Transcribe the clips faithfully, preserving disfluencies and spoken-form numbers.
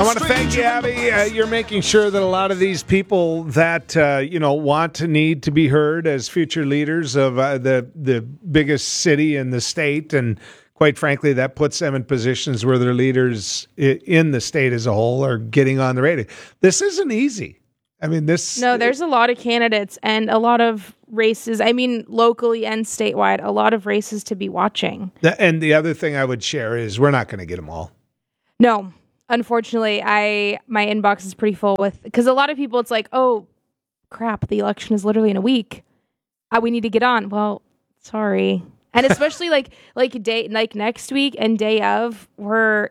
I want to thank you, Abby. Uh, you're making sure that a lot of these people that uh, you know want to need to be heard as future leaders of uh, the the biggest city in the state, and quite frankly, that puts them in positions where their leaders in the state as a whole are getting on the radio. This isn't easy. I mean, this... No, there's a lot of candidates and a lot of races. I mean, locally and statewide, a lot of races to be watching. And the other thing I would share is we're not going to get them all. No, unfortunately, I my inbox is pretty full with... Because a lot of people, it's like, oh, crap, the election is literally in a week. Uh, we need to get on. Well, sorry. And especially like like day like next week and day of, we're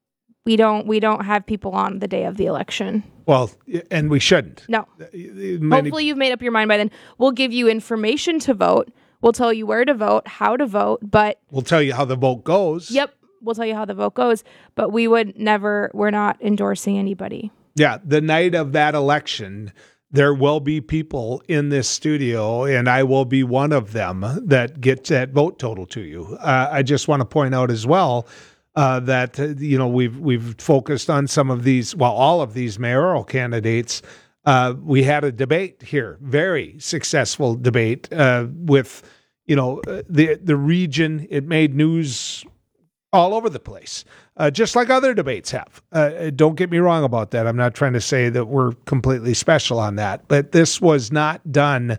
we don't we don't have people on the day of the election. Well, and we shouldn't. No. Many... Hopefully you've made up your mind by then. We'll give you information to vote. We'll tell you where to vote, how to vote, but we'll tell you how the vote goes. Yep, we'll tell you how the vote goes, but we would never we're not endorsing anybody. Yeah, the night of that election, there will be people in this studio, and I will be one of them that gets that vote total to you. Uh, I just want to point out as well uh, that uh, you know we've we've focused on some of these, well, all of these mayoral candidates. Uh, we had a debate here, very successful debate uh, with you know the the region. It made news all over the place. Uh, just like other debates have. Uh, don't get me wrong about that. I'm not trying to say that we're completely special on that, but this was not done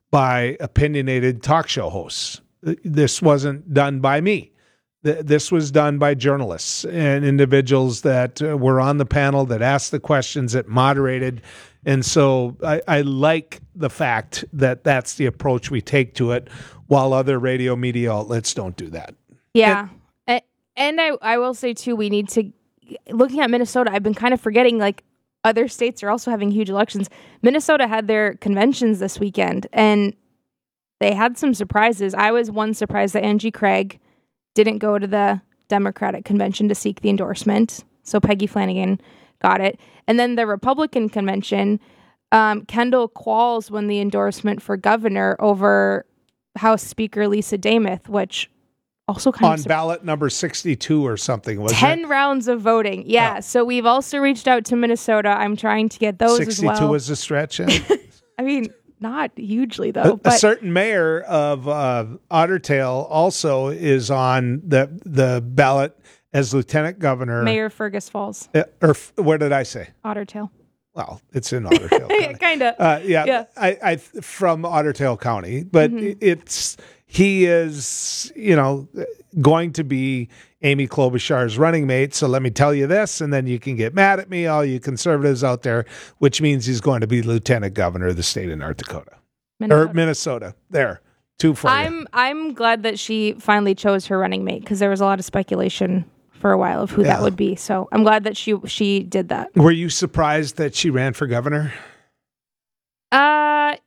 by opinionated talk show hosts. This wasn't done by me. This was done by journalists and individuals that uh, were on the panel, that asked the questions, that moderated. And so I, I like the fact that that's the approach we take to it, while other radio media outlets don't do that. Yeah. And, And I, I will say, too, we need to, looking at Minnesota, I've been kind of forgetting, like, other states are also having huge elections. Minnesota had their conventions this weekend, and they had some surprises. I was one surprised that Angie Craig didn't go to the Democratic convention to seek the endorsement, so Peggy Flanagan got it. And then the Republican convention, um, Kendall Qualls won the endorsement for governor over House Speaker Lisa Dameth, which... Also kind on of ballot number sixty-two or something, wasn't ten it? rounds of voting. Yeah. Oh. So we've also reached out to Minnesota. I'm trying to get those as well. sixty-two was a stretch. Eh? I mean, not hugely, though. A, but. a certain mayor of uh, Ottertail also is on the the ballot as lieutenant governor. Mayor Fergus Falls. Uh, or what did I say? Ottertail. Well, it's in Ottertail. kind of. Uh, yeah. yeah. I, I from Ottertail County, but mm-hmm. it's... He is, you know, going to be Amy Klobuchar's running mate. So let me tell you this, and then you can get mad at me, all you conservatives out there, which means he's going to be lieutenant governor of the state of North Dakota. Minnesota. Or Minnesota. There. Two for I'm, you. I'm glad that she finally chose her running mate, because there was a lot of speculation for a while of who yeah. that would be. So I'm glad that she she did that. Were you surprised that she ran for governor? Uh...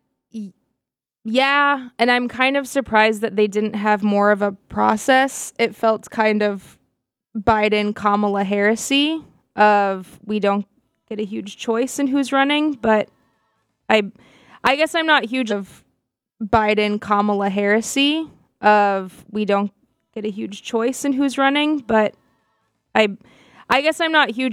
Yeah, and I'm kind of surprised that they didn't have more of a process. It felt kind of Biden, Kamala Harris-y of we don't get a huge choice in who's running, but I I guess I'm not huge of Biden, Kamala Harris-y of we don't get a huge choice in who's running, but I I guess I'm not huge